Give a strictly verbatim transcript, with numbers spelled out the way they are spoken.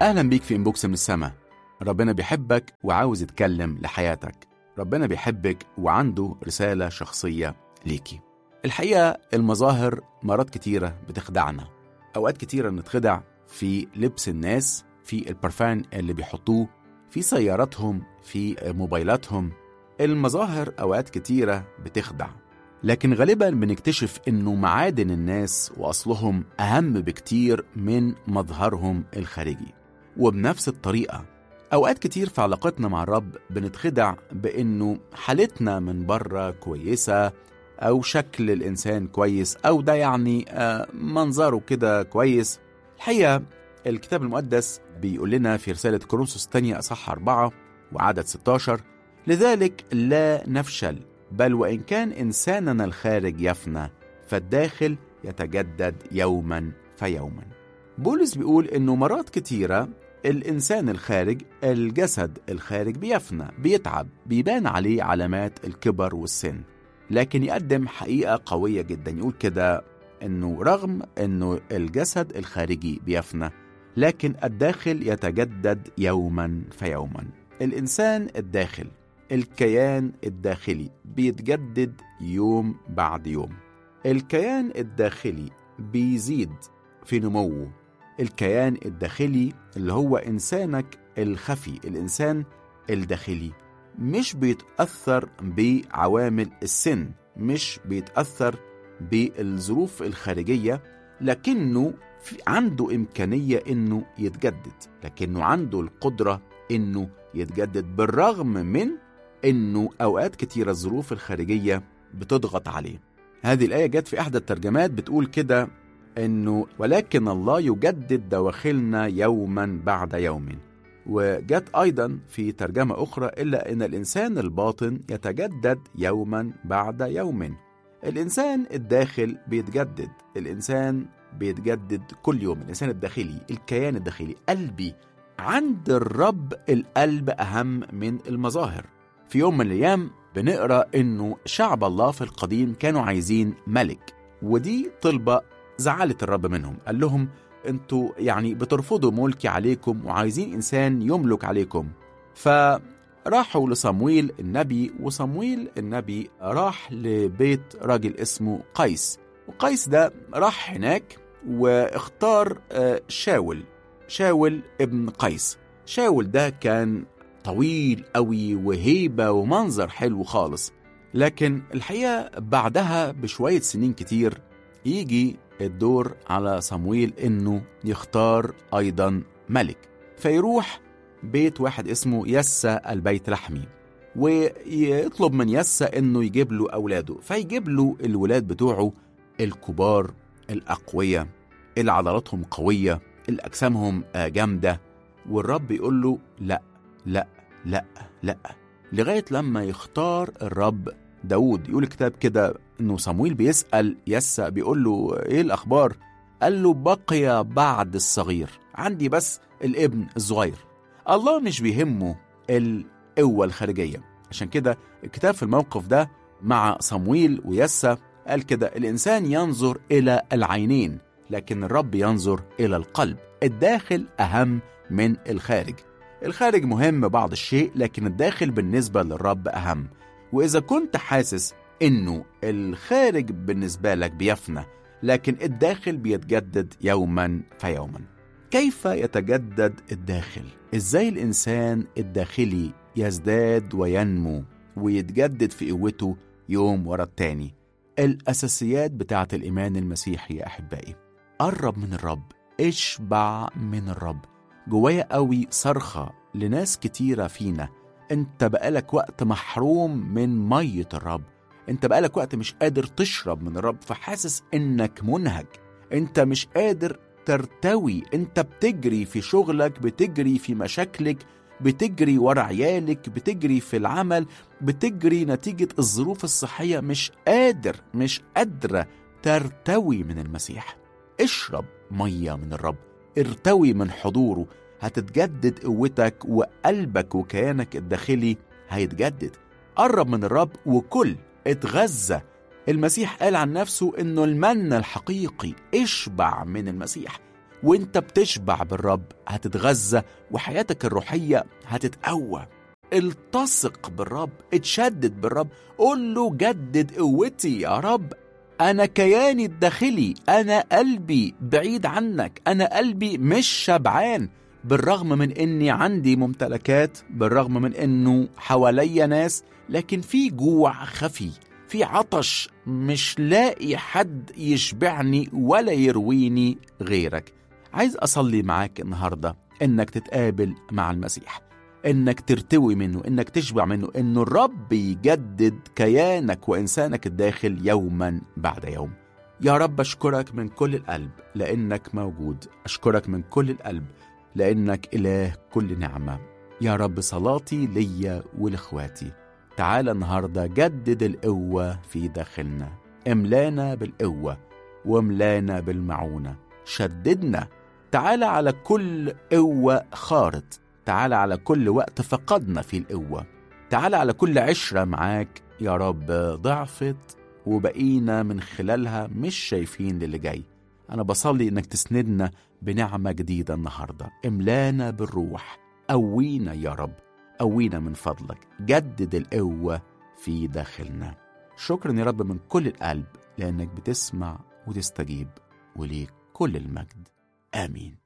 أهلا بيك في إنبوكس من السما. ربنا بيحبك وعاوز يتكلم لحياتك. ربنا بيحبك وعنده رسالة شخصية ليكي. الحقيقة المظاهر مرات كتيرة بتخدعنا، أوقات كتيرة نتخدع في لبس الناس، في البرفان اللي بيحطوه، في سياراتهم، في موبايلاتهم. المظاهر أوقات كتيرة بتخدع، لكن غالبا بنكتشف إنه معادن الناس وأصلهم أهم بكتير من مظهرهم الخارجي. وبنفس الطريقة أوقات كتير في علاقتنا مع الرب بنتخدع بإنه حالتنا من بره كويسة، أو شكل الإنسان كويس، أو ده يعني آه منظره كده كويس. الحقيقة الكتاب المقدس بيقول لنا في رسالة كورنثوس الثانية أصحاح أربعة وعدد ستاشر: لذلك لا نفشل، بل وإن كان إنساننا الخارج يفنى فالداخل يتجدد يوما فيوما. بولس بيقول إنه مرات كتيرة الإنسان الخارج، الجسد الخارج بيفنى، بيتعب، بيبان عليه علامات الكبر والسن، لكن يقدم حقيقة قوية جدا. يقول كده إنه رغم إنه الجسد الخارجي بيفنى، لكن الداخل يتجدد يوما فيوما. الإنسان الداخل، الكيان الداخلي بيتجدد يوم بعد يوم. الكيان الداخلي بيزيد في نموه. الكيان الداخلي اللي هو إنسانك الخفي، الإنسان الداخلي مش بيتأثر بعوامل السن، مش بيتأثر بالظروف الخارجية، لكنه في عنده إمكانية إنه يتجدد، لكنه عنده القدرة إنه يتجدد بالرغم من إنه أوقات كتيرة الظروف الخارجية بتضغط عليه. هذه الآية جت في إحدى الترجمات بتقول كده إنه ولكن الله يجدد دواخلنا يوما بعد يوم. وجت أيضا في ترجمة أخرى: إلا إن الإنسان الباطن يتجدد يوما بعد يوم. الإنسان الداخل بيتجدد، الإنسان بيتجدد كل يوم. الإنسان الداخلي، الكيان الداخلي، قلبي. عند الرب القلب أهم من المظاهر. في يوم من الأيام بنقرأ إنه شعب الله في القديم كانوا عايزين ملك، ودي طلبة زعلت الرب منهم. قال لهم انتوا يعني بترفضوا ملكي عليكم وعايزين إنسان يملك عليكم. فراحوا لصمويل النبي، وصمويل النبي راح لبيت راجل اسمه قيس، وقيس ده راح هناك واختار شاول شاول ابن قيس. شاول ده كان طويل قوي وهيبة ومنظر حلو خالص، لكن الحقيقة بعدها بشوية سنين كتير يجي الدور على صمويل إنه يختار أيضا ملك، فيروح بيت واحد اسمه يسى البيت لحمي، ويطلب من يسى إنه يجيب له أولاده. فيجيب له الولاد بتوعه الكبار الأقوياء اللي عضلاتهم قوية، اللي أجسامهم جامدة. والرب يقول له لا لا لا لا، لغاية لما يختار الرب داود. يقول الكتاب كده إنه صمويل بيسأل يسى، بيقول له إيه الأخبار؟ قال له بقي بعد الصغير، عندي بس الابن الصغير. الله مش بيهمه القوة الخارجية. عشان كده الكتاب في الموقف ده مع صمويل ويسى قال كده: الإنسان ينظر إلى العينين، لكن الرب ينظر إلى القلب. الداخل أهم من الخارج. الخارج مهم بعض الشيء، لكن الداخل بالنسبة للرب أهم. وإذا كنت حاسس إنه الخارج بالنسبة لك بيفنى، لكن الداخل بيتجدد يوما فيوما. كيف يتجدد الداخل؟ إزاي الإنسان الداخلي يزداد وينمو ويتجدد في قوته يوم ورا التاني؟ الأساسيات بتاعة الإيمان المسيحي يا أحبائي: قرب من الرب، اشبع من الرب. جوايا قوي صرخة لناس كتيرة فينا: انت بقالك وقت محروم من مية الرب، انت بقالك وقت مش قادر تشرب من الرب، فحاسس انك منهك، انت مش قادر ترتوي، انت بتجري في شغلك، بتجري في مشاكلك، بتجري ورا عيالك، بتجري في العمل، بتجري نتيجة الظروف الصحية، مش قادر مش قادرة ترتوي من المسيح. اشرب مية من الرب، ارتوي من حضوره، هتتجدد قوتك وقلبك وكيانك الداخلي هيتجدد. قرب من الرب وكل، اتغذى. المسيح قال عن نفسه انه المن الحقيقي، اشبع من المسيح. وانت بتشبع بالرب هتتغذى وحياتك الروحية هتتقوى. التصق بالرب، اتشدد بالرب، قول له جدد قوتي يا رب. أنا كياني الداخلي، أنا قلبي بعيد عنك، أنا قلبي مش شبعان، بالرغم من إني عندي ممتلكات، بالرغم من إنه حواليا ناس، لكن في جوع خفي، في عطش مش لاقي حد يشبعني ولا يرويني غيرك. عايز أصلي معاك النهاردة إنك تتقابل مع المسيح، إنك ترتوي منه، إنك تشبع منه، إنه الرب يجدد كيانك وإنسانك الداخل يوما بعد يوم. يا رب أشكرك من كل القلب لأنك موجود، أشكرك من كل القلب لأنك إله كل نعمة. يا رب صلاتي ليا ولإخواتي، تعال النهاردة جدد القوة في داخلنا، املانا بالقوة واملانا بالمعونة، شددنا. تعال على كل قوة خارت، تعال على كل وقت فقدنا في القوة، تعال على كل عشرة معاك يا رب ضعفت وبقينا من خلالها مش شايفين للي جاي. أنا بصلي إنك تسندنا بنعمة جديدة النهاردة، املانا بالروح، قوينا يا رب، قوينا من فضلك، جدد القوة في داخلنا. شكرا يا رب من كل القلب لأنك بتسمع وتستجيب، وليك كل المجد. آمين.